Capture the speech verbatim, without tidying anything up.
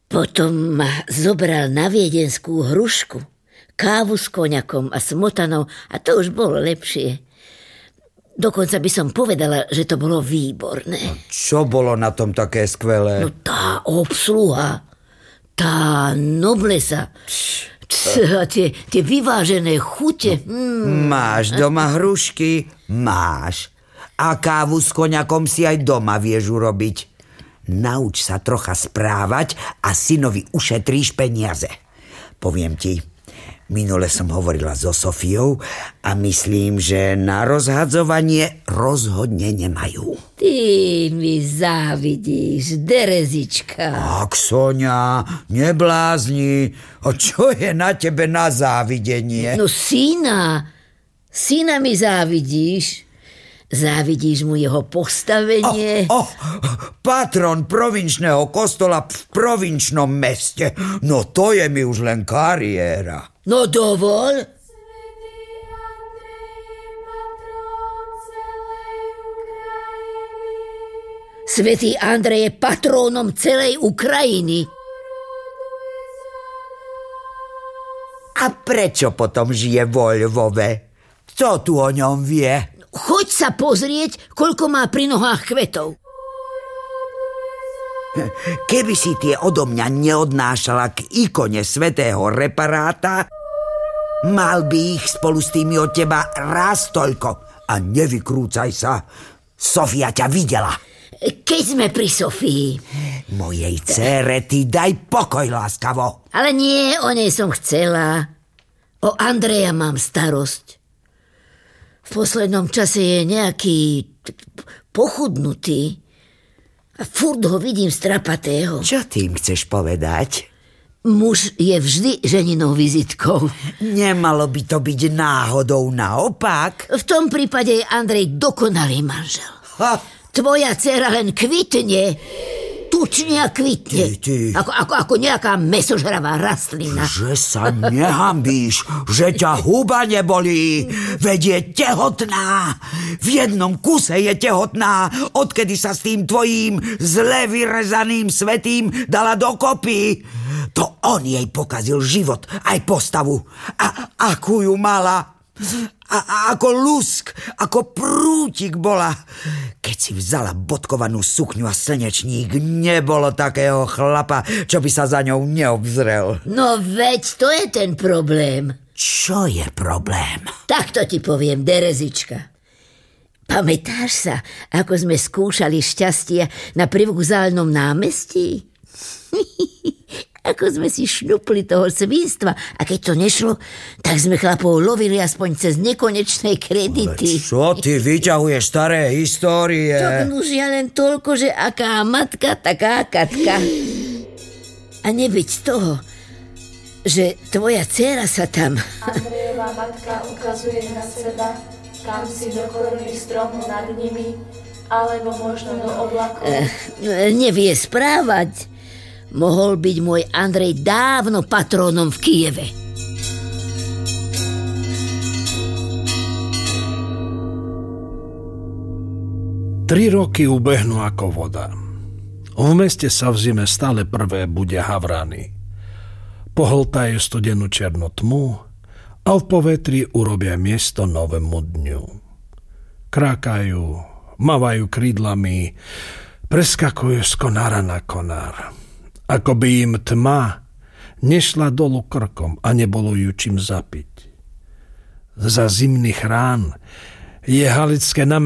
Potom ma zobral na viedenskú hrušku, kávu s koňakom a smotanou a to už bolo lepšie. Dokonca by som povedala, že to bolo výborné. No, čo bolo na tom také skvelé? No tá obsluha, tá noblesa, tie, tie vyvážené chute. Mm. Máš doma hrušky? Máš. A kávu s koňakom si aj doma vieš urobiť. Nauč sa trocha správať a synovi ušetríš peniaze. Poviem ti, minule som hovorila so Sofiou a myslím, že na rozhadzovanie rozhodne nemajú. Ty mi závidíš, Derezička. Ak, Soňa, neblázni. A čo je na tebe na závidenie? No syna, syna mi závidíš. Závidíš mu jeho postavenie? Oh, oh, patron provinčného kostola v provinčnom meste. No to je mi už len kariéra. No dovol. Svätý Andrej je patrónom celej Ukrajiny. A prečo potom žije vo Lvove? Kto tu o ňom vie? Choď sa pozrieť, koľko má pri nohách kvetov. Keby si tie odo mňa neodnášala k ikone svätého reparáta, mal by ich spolu s tými od teba raz toľko. A nevykrúcaj sa. Sofia ťa videla. Keď sme pri Sofii. Mojej dcére ty daj pokoj, láskavo. Ale nie, o nej som chcela. O Andreja mám starosť. V poslednom čase je nejaký pochudnutý a furt ho vidím strapatého. Čo tým chceš povedať? Muž je vždy ženinou vizitkou. Nemalo by to byť náhodou naopak? V tom prípade je Andrej dokonalý manžel. Ha. Tvoja dcera len kvitne, tučne a kvitne. Ty, ty. Ako, ako, ako nejaká mesožravá rastlina. Že sa nehambíš, že ťa huba nebolí. Veď je tehotná. V jednom kuse je tehotná, odkedy sa s tým tvojím zle vyrezaným svätým dala dokopy. To on jej pokazil život, aj postavu. A akú ju mala. A, a ako lusk, ako prútik bola. Keď si vzala bodkovanú sukňu a slnečník, nebolo takého chlapa, čo by sa za ňou neobzrel. No veď to je ten problém. Čo je problém? Tak to ti poviem, Derezička. Pamätáš sa, ako sme skúšali šťastie na privokzálnom námestí? Ako sme si šňupli toho svinstva a keď to nešlo, tak sme chlapov lovili aspoň cez nekonečné kredity. Ale čo ty vyťahuješ staré histórie? To už ja len toľko, že aká matka, taká katka. A nebyť toho, že tvoja dcéra sa tam... Andrejová matka ukazuje na seba, kam si do koruny stromu nad nimi, alebo možno do oblakov. E, nevie správať. Mohol byť môj Andrej dávno patrónom v Kyjeve. Tri roky ubehnú ako voda. V meste sa v zime stále prvé bude havrany. Pohltajú studenú černú tmu a v povetri urobia miesto novému dňu. Krákajú, mávajú krídlami, preskakujú z konára na konár. Ako by im tma nešla dolu krkom a nebolo ju čím zapiť. Za zimných rán je halické